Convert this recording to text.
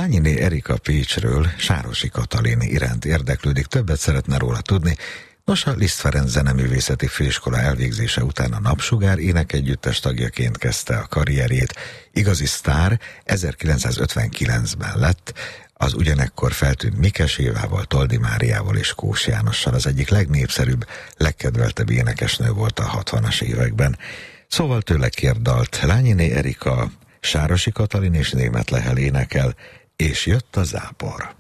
Lányiné Erika Pécsről Sárosi Katalin iránt érdeklődik, többet szeretne róla tudni. Nos, a Liszt Ferenc Zeneművészeti Főiskola elvégzése után a Napsugár énekegyüttes tagjaként kezdte a karrierjét. Igazi sztár 1959-ben lett, az ugyanekkor feltűnt Mikes Évával, Toldi Máriával és Kós Jánossal. Az egyik legnépszerűbb, legkedveltebb énekesnő volt a 60-as években. Szóval tőle kért dalt Lányiné Erika, Sárosi Katalin és Németh Lehel énekel, és jött a zápor.